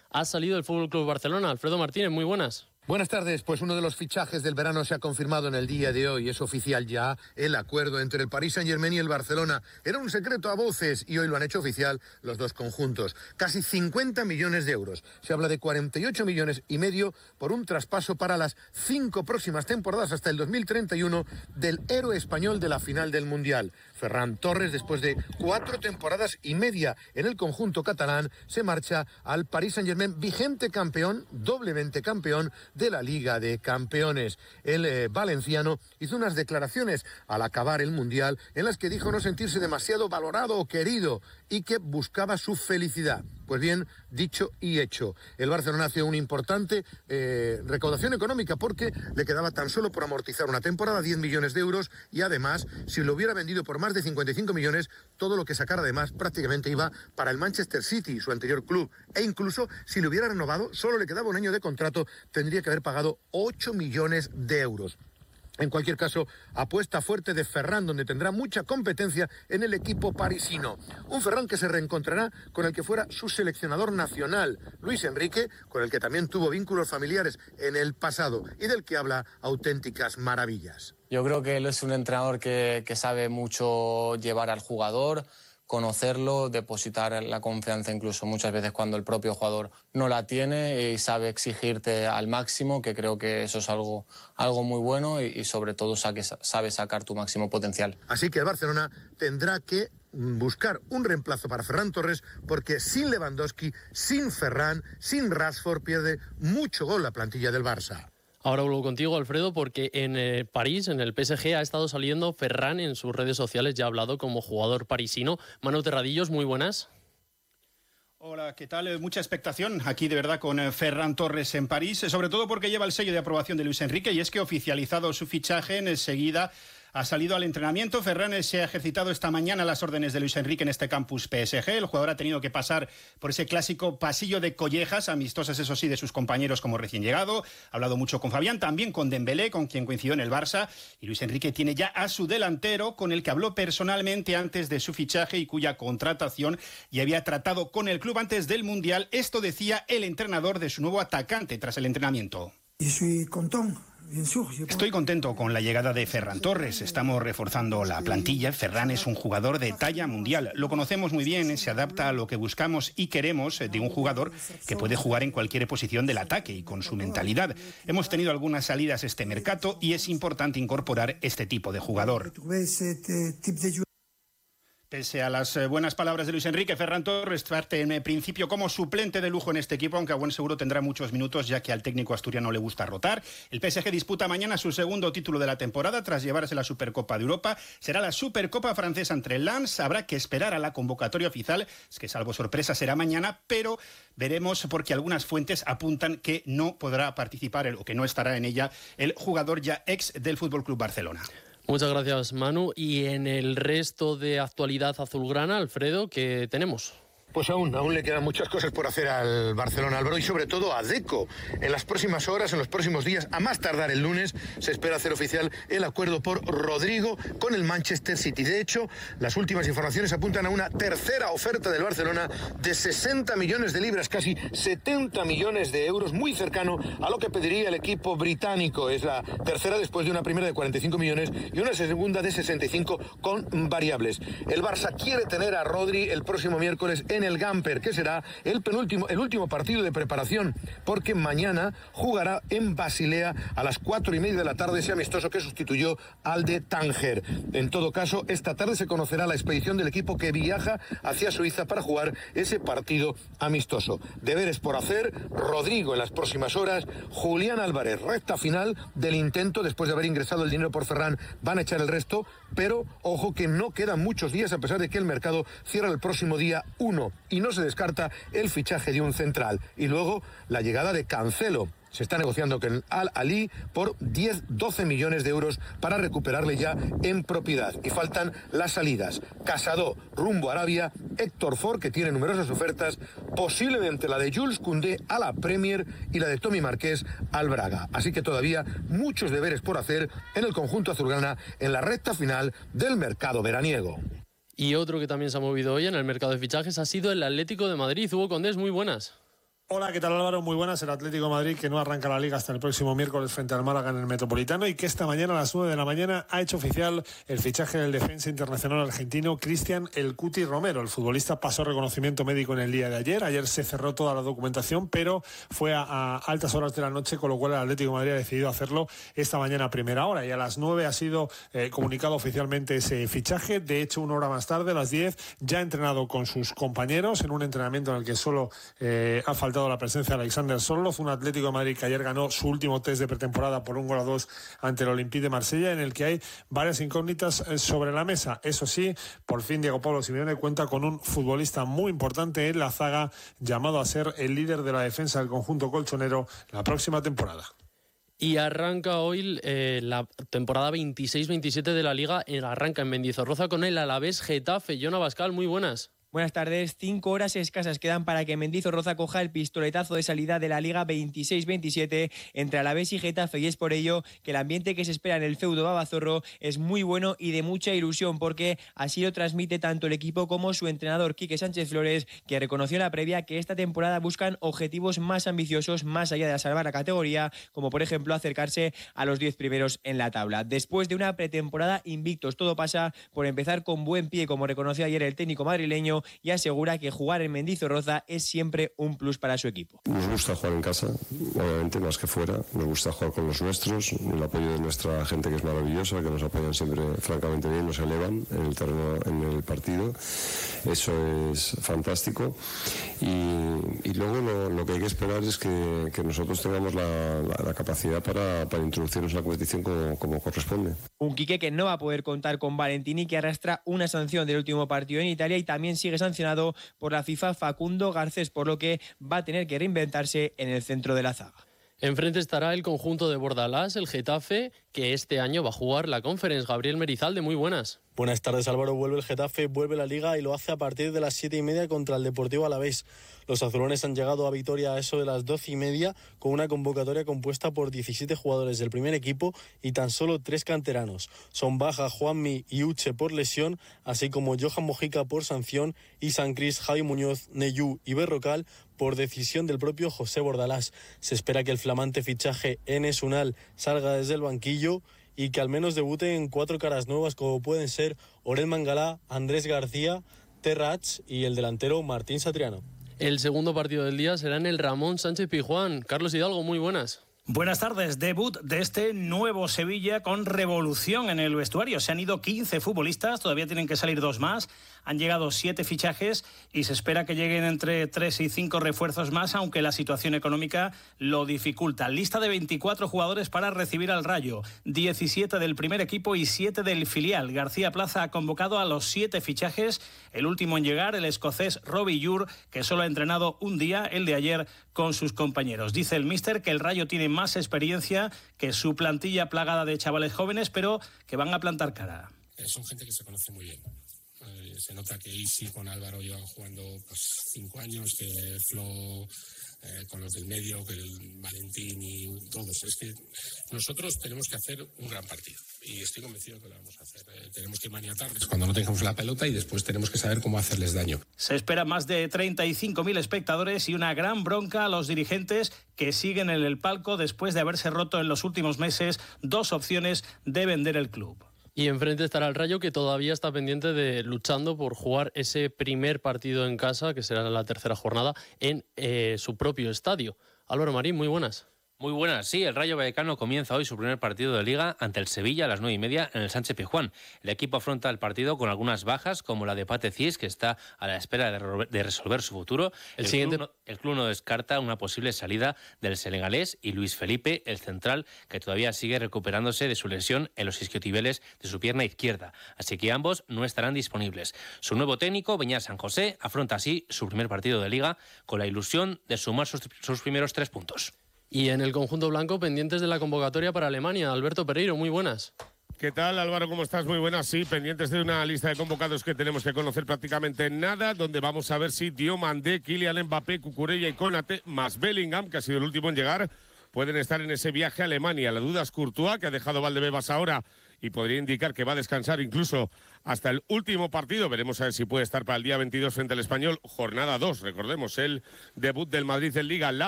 ha salido del Fútbol Club Barcelona. Alfredo Martínez, muy buenas. Buenas tardes. Pues uno de los fichajes del verano se ha confirmado en el día de hoy. Es oficial ya el acuerdo entre el Paris Saint-Germain y el Barcelona. Era un secreto a voces y hoy lo han hecho oficial los dos conjuntos. Casi 50 millones de euros. Se habla de 48 millones y medio por un traspaso para las 5 próximas temporadas hasta el 2031 del héroe español de la final del Mundial. Ferran Torres, después de 4 temporadas y media en el conjunto catalán, se marcha al Paris Saint-Germain, vigente campeón, doblemente campeón de la Liga de Campeones. El valenciano hizo unas declaraciones al acabar el Mundial en las que dijo no sentirse demasiado valorado o querido y que buscaba su felicidad. Pues bien, dicho y hecho. El Barcelona hace una importante recaudación económica porque le quedaba tan solo por amortizar una temporada 10 millones de euros y además, si lo hubiera vendido por más de 55 millones, todo lo que sacara además prácticamente iba para el Manchester City, su anterior club. E incluso si lo hubiera renovado, solo le quedaba un año de contrato, tendría que haber pagado 8 millones de euros. En cualquier caso, apuesta fuerte de Ferran, donde tendrá mucha competencia en el equipo parisino. Un Ferran que se reencontrará con el que fuera su seleccionador nacional, Luis Enrique, con el que también tuvo vínculos familiares en el pasado y del que habla auténticas maravillas. Yo creo que él es un entrenador que sabe mucho llevar al jugador, conocerlo, depositar la confianza incluso muchas veces cuando el propio jugador no la tiene y sabe exigirte al máximo, que creo que eso es algo muy bueno y sobre todo sabe sacar tu máximo potencial. Así que el Barcelona tendrá que buscar un reemplazo para Ferran Torres porque sin Lewandowski, sin Ferran, sin Rashford pierde mucho gol la plantilla del Barça. Ahora vuelvo contigo, Alfredo, porque en París, en el PSG, ha estado saliendo Ferran en sus redes sociales, ya ha hablado como jugador parisino. Manu Terradillos, muy buenas. Hola, ¿qué tal? Mucha expectación aquí de verdad con Ferran Torres en París, sobre todo porque lleva el sello de aprobación de Luis Enrique y es que oficializado su fichaje enseguida ha salido al entrenamiento. Ferran se ha ejercitado esta mañana a las órdenes de Luis Enrique en este campus PSG. El jugador ha tenido que pasar por ese clásico pasillo de collejas, amistosas eso sí, de sus compañeros como recién llegado. Ha hablado mucho con Fabián, también con Dembélé, con quien coincidió en el Barça. Y Luis Enrique tiene ya a su delantero, con el que habló personalmente antes de su fichaje y cuya contratación ya había tratado con el club antes del Mundial. Esto decía el entrenador de su nuevo atacante tras el entrenamiento. Estoy contento con la llegada de Ferran Torres. Estamos reforzando la plantilla. Ferran es un jugador de talla mundial. Lo conocemos muy bien, se adapta a lo que buscamos y queremos de un jugador que puede jugar en cualquier posición del ataque y con su mentalidad. Hemos tenido algunas salidas este mercado y es importante incorporar este tipo de jugador. Pese a las buenas palabras de Luis Enrique, Ferran Torres parte en principio como suplente de lujo en este equipo, aunque a buen seguro tendrá muchos minutos ya que al técnico asturiano le gusta rotar. El PSG disputa mañana su segundo título de la temporada tras llevarse la Supercopa de Europa. Será la Supercopa francesa entre Lens. Habrá que esperar a la convocatoria oficial. Es que salvo sorpresa será mañana, pero veremos porque algunas fuentes apuntan que no podrá participar o que no estará en ella el jugador ya ex del FC Barcelona. Muchas gracias, Manu. Y en el resto de actualidad azulgrana, Alfredo, ¿qué tenemos? Pues aún le quedan muchas cosas por hacer al Barcelona, Álvaro, y sobre todo a Deco. En las próximas horas, en los próximos días, a más tardar el lunes, se espera hacer oficial el acuerdo por Rodrigo con el Manchester City. De hecho, las últimas informaciones apuntan a una tercera oferta del Barcelona de 60 millones de libras, casi 70 millones de euros, muy cercano a lo que pediría el equipo británico. Es la tercera después de una primera de 45 millones y una segunda de 65 con variables. El Barça quiere tener a Rodri el próximo miércoles en el Gamper, que será el último partido de preparación, porque mañana jugará en Basilea a las 4:30 de la tarde ese amistoso que sustituyó al de Tánger. En todo caso, esta tarde se conocerá la expedición del equipo que viaja hacia Suiza para jugar ese partido amistoso. Deberes por hacer, Rodrigo en las próximas horas, Julián Álvarez, recta final del intento, después de haber ingresado el dinero por Ferran, van a echar el resto, pero ojo que no quedan muchos días a pesar de que el mercado cierra el próximo día 1 y no se descarta el fichaje de un central. Y luego la llegada de Cancelo. Se está negociando con Al-Ali por 10-12 millones de euros para recuperarle ya en propiedad. Y faltan las salidas. Casado, rumbo a Arabia, Héctor Ford, que tiene numerosas ofertas, posiblemente la de Jules Koundé a la Premier y la de Tommy Marqués al Braga. Así que todavía muchos deberes por hacer en el conjunto azulgrana en la recta final del mercado veraniego. Y otro que también se ha movido hoy en el mercado de fichajes ha sido el Atlético de Madrid. Hugo Condés, muy buenas. Hola, ¿qué tal Álvaro? Muy buenas. El Atlético de Madrid, que no arranca la Liga hasta el próximo miércoles frente al Málaga en el Metropolitano, y que esta mañana a las 9 de la mañana ha hecho oficial el fichaje del defensa internacional argentino Cristian El Cuti Romero. El futbolista pasó reconocimiento médico en el día de ayer. Ayer se cerró toda la documentación, pero fue a altas horas de la noche, con lo cual el Atlético de Madrid ha decidido hacerlo esta mañana a primera hora, y a las 9 ha sido comunicado oficialmente ese fichaje. De hecho, una hora más tarde, a las 10, ya ha entrenado con sus compañeros en un entrenamiento en el que solo ha faltado la presencia de Alexander Sørloth, un Atlético de Madrid que ayer ganó su último test de pretemporada por 1-2 ante el Olympique de Marsella, en el que hay varias incógnitas sobre la mesa. Eso sí, por fin Diego Pablo Simeone cuenta con un futbolista muy importante en la zaga, llamado a ser el líder de la defensa del conjunto colchonero la próxima temporada. Y arranca hoy la temporada 26-27 de la Liga. Arranca en Mendizorroza con el Alavés Getafe. Jon Abascal, muy buenas. Buenas tardes. 5 horas escasas quedan para que Mendizorroza coja el pistoletazo de salida de la Liga 26-27 entre Alavés y Getafe, y es por ello que el ambiente que se espera en el feudo Babazorro es muy bueno y de mucha ilusión, porque así lo transmite tanto el equipo como su entrenador Quique Sánchez Flores, que reconoció en la previa que esta temporada buscan objetivos más ambiciosos, más allá de salvar la categoría, como por ejemplo acercarse a los 10 primeros en la tabla. Después de una pretemporada invictos, todo pasa por empezar con buen pie, como reconoció ayer el técnico madrileño, y asegura que jugar en Mendizorroza es siempre un plus para su equipo. Nos gusta jugar en casa, obviamente, más que fuera. Nos gusta jugar con los nuestros, el apoyo de nuestra gente, que es maravillosa, que nos apoyan siempre francamente bien, nos elevan en el terreno, en el partido. Eso es fantástico. Y luego lo que hay que esperar es que nosotros tengamos la capacidad para introducirnos en la competición como corresponde. Un Quique que no va a poder contar con Valentini, que arrastra una sanción del último partido en Italia, y también sigue sancionado por la FIFA Facundo Garcés, por lo que va a tener que reinventarse en el centro de la zaga. Enfrente estará el conjunto de Bordalás, el Getafe, que este año va a jugar la Conference. Gabriel Merizalde, muy buenas. Buenas tardes, Álvaro. Vuelve el Getafe, vuelve la Liga, y lo hace a partir de las 7:30 contra el Deportivo Alavés. Los azulones han llegado a Vitoria a eso de las 12:30, con una convocatoria compuesta por 17 jugadores del primer equipo y tan solo 3 canteranos. Son baja Juanmi y Uche por lesión, así como Johan Mojica por sanción, y San Cris, Javi Muñoz, Neyú y Berrocal por decisión del propio José Bordalás. Se espera que el flamante fichaje Enes Unal salga desde el banquillo y que al menos debuten 4 caras nuevas, como pueden ser Orel Mangalá, Andrés García, Terrats y el delantero Martín Satriano. El segundo partido del día será en el Ramón Sánchez Pizjuán. Carlos Hidalgo, muy buenas. Buenas tardes. Debut de este nuevo Sevilla con revolución en el vestuario. Se han ido 15 futbolistas, todavía tienen que salir 2 más. Han llegado 7 fichajes y se espera que lleguen entre 3 y 5 refuerzos más, aunque la situación económica lo dificulta. Lista de 24 jugadores para recibir al Rayo, 17 del primer equipo y 7 del filial. García Plaza ha convocado a los 7 fichajes. El último en llegar, el escocés Robbie Ure, que solo ha entrenado un día, el de ayer, con sus compañeros. Dice el míster que el Rayo tiene más experiencia que su plantilla plagada de chavales jóvenes, pero que van a plantar cara. Son gente que se conoce muy bien. Se nota que Isi con Álvaro llevan jugando 5 años, que Flo con los del medio, que el Valentín y todos. Es que nosotros tenemos que hacer un gran partido y estoy convencido que lo vamos a hacer. Tenemos que maniatarles cuando no tengamos la pelota y después tenemos que saber cómo hacerles daño. Se espera más de 35.000 espectadores y una gran bronca a los dirigentes que siguen en el palco después de haberse roto en los últimos meses 2 opciones de vender el club. Y enfrente estará el Rayo, que todavía está pendiente de luchando por jugar ese primer partido en casa, que será la tercera jornada, en su propio estadio. Álvaro Marín, muy buenas. Muy buenas, sí, el Rayo Vallecano comienza hoy su primer partido de Liga ante el Sevilla a las 9:30 en el Sánchez Pizjuán. El equipo afronta el partido con algunas bajas, como la de Pate Cis, que está a la espera de resolver su futuro. El club no descarta una posible salida del senegalés, y Luis Felipe, el central, que todavía sigue recuperándose de su lesión en los isquiotibiales de su pierna izquierda. Así que ambos no estarán disponibles. Su nuevo técnico, Beñat San José, afronta así su primer partido de Liga con la ilusión de sumar sus primeros 3 puntos. Y en el conjunto blanco, pendientes de la convocatoria para Alemania. Alberto Pereiro, muy buenas. ¿Qué tal, Álvaro? ¿Cómo estás? Muy buenas. Sí, pendientes de una lista de convocados que tenemos que conocer prácticamente nada, donde vamos a ver si Diomandé, Kylian Mbappé, Cucurella y Konaté, más Bellingham, que ha sido el último en llegar, pueden estar en ese viaje a Alemania. La duda es Courtois, que ha dejado Valdebebas ahora y podría indicar que va a descansar incluso hasta el último partido. Veremos a ver si puede estar para el día 22 frente al Español. Jornada 2, recordemos, el debut del Madrid en Liga.